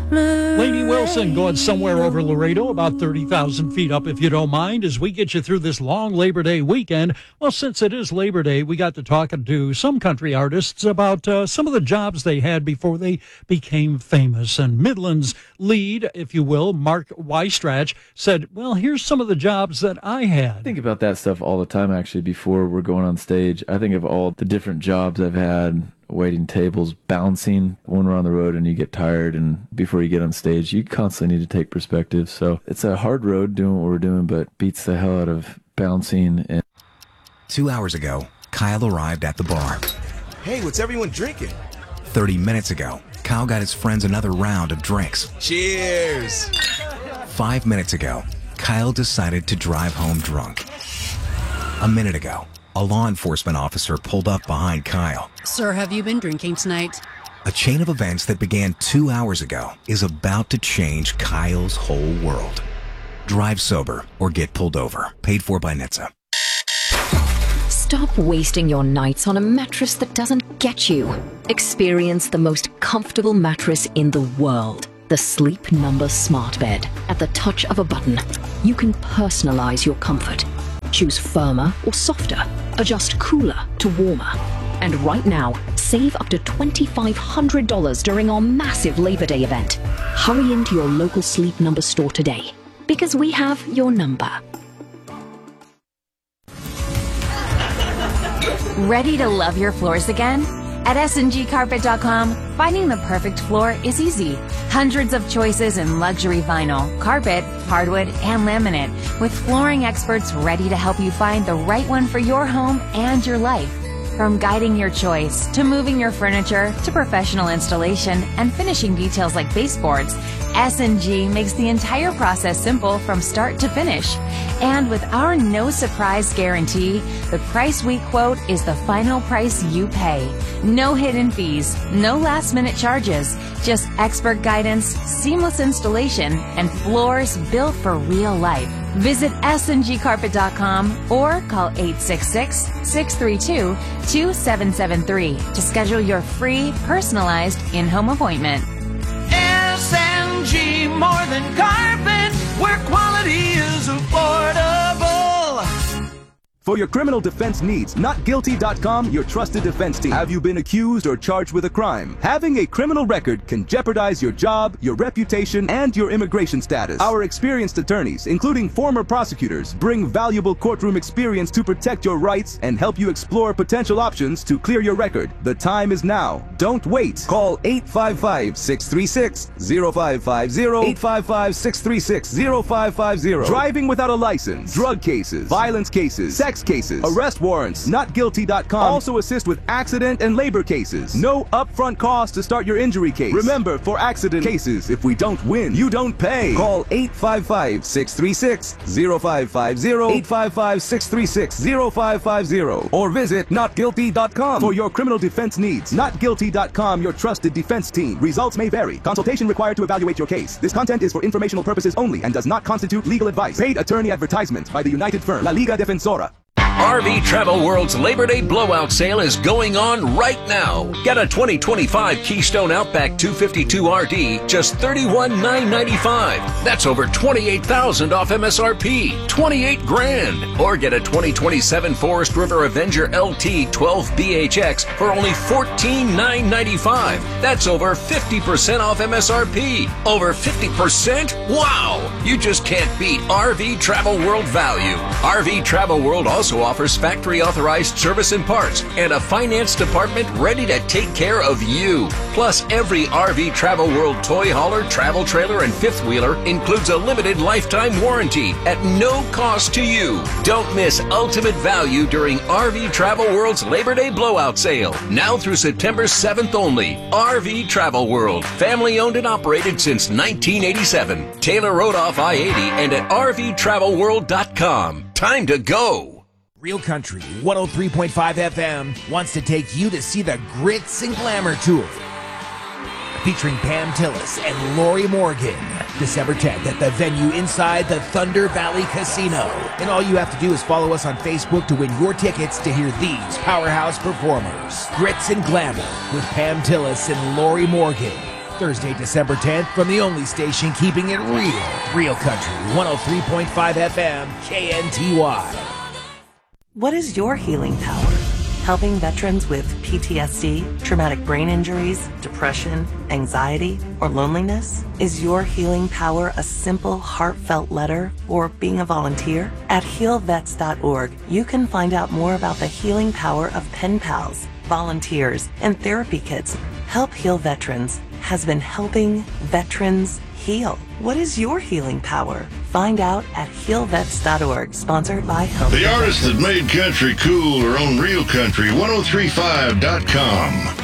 Lainey Wilson going somewhere over Laredo, about 30,000 feet up, if you don't mind, as we get you through this long Labor Day weekend. Well, since it is Labor Day, we got to talking to some country artists about some of the jobs they had before they became famous. And Midland's lead, if you will, Mark Weistrach, said, well, here's some of the jobs that I had. I think about that stuff all the time, actually, before we're going on stage. I think of all the different jobs I've had, waiting tables, bouncing when we're on the road and you get tired, and before you get on stage, you constantly need to take perspective. So it's a hard road doing what we're doing, but beats the hell out of bouncing. 2 hours ago, Kyle arrived at the bar. Hey, what's everyone drinking? 30 minutes ago, Kyle got his friends another round of drinks. Cheers! 5 minutes ago, Kyle decided to drive home drunk. A minute ago, a law enforcement officer pulled up behind Kyle. Sir, have you been drinking tonight? A chain of events that began 2 hours ago is about to change Kyle's whole world. Drive sober or get pulled over. Paid for by NHTSA. Stop wasting your nights on a mattress that doesn't get you. Experience the most comfortable mattress in the world. The Sleep Number Smart Bed. At the touch of a button, you can personalize your comfort. Choose firmer or softer. Adjust cooler to warmer. And right now, save up to $2,500 during our massive Labor Day event. Hurry into your local Sleep Number store today, because we have your number. Ready to love your floors again? At sngcarpet.com, finding the perfect floor is easy. Hundreds of choices in luxury vinyl, carpet, hardwood, and laminate, with flooring experts ready to help you find the right one for your home and your life. From guiding your choice, to moving your furniture, to professional installation and finishing details like baseboards, S&G makes the entire process simple from start to finish. And with our no surprise guarantee, the price we quote is the final price you pay. No hidden fees, no last minute charges, just expert guidance, seamless installation, and floors built for real life. Visit sngcarpet.com or call 866-632-2773 to schedule your free, personalized in-home appointment. SNG, more than carpet, where quality is affordable. For your criminal defense needs, NotGuilty.com, your trusted defense team. Have you been accused or charged with a crime? Having a criminal record can jeopardize your job, your reputation, and your immigration status. Our experienced attorneys, including former prosecutors, bring valuable courtroom experience to protect your rights and help you explore potential options to clear your record. The time is now. Don't wait. Call 855-636-0550, 855-636-0550. Driving without a license, drug cases, violence cases, sex cases, arrest warrants. NotGuilty.com also assist with accident and labor cases. No upfront cost to start your injury case. Remember, for accident cases, if we don't win, you don't pay. Call 855-636-0550, 855-636-0550, or visit NotGuilty.com for your criminal defense needs. NotGuilty.com, your trusted defense team. Results may vary. Consultation required to evaluate your case. This content is for informational purposes only and does not constitute legal advice. Paid attorney advertisement by the United firm La Liga Defensora. RV Travel World's Labor Day blowout sale is going on right now. Get a 2025 Keystone Outback 252 RD, just $31,995. That's over $28,000 off MSRP, $28 grand. Or get a 2027 Forest River Avenger LT 12 BHX for only $14,995. That's over 50% off MSRP. Over 50%? Wow! You just can't beat RV Travel World value. RV Travel World also offers factory authorized service and parts and a finance department ready to take care of you. Plus, every RV Travel World toy hauler, travel trailer, and fifth wheeler includes a limited lifetime warranty at no cost to you. Don't miss ultimate value during RV Travel World's Labor Day blowout sale. Now through September 7th only. RV Travel World. Family owned and operated since 1987. Taylor Road off I-80 and at rvtravelworld.com. Time to go. Real Country 103.5 FM wants to take you to see the Grits and Glamour Tour, featuring Pam Tillis and Lori Morgan, December 10th at the venue inside the Thunder Valley Casino. And all you have to do is follow us on Facebook to win your tickets to hear these powerhouse performers. Grits and Glamour with Pam Tillis and Lori Morgan. Thursday, December 10th, from the only station keeping it real. Real Country, 103.5 FM, KNTY. What is your healing power? Helping veterans with PTSD, traumatic brain injuries, depression, anxiety, or loneliness? Is your healing power a simple, heartfelt letter or being a volunteer? At healvets.org, you can find out more about the healing power of pen pals, volunteers, and therapy kits. Help Heal Veterans has been helping veterans heal. What is your healing power? Find out at healvets.org, sponsored by Help. The artists that made country cool are on Real Country 1035.com.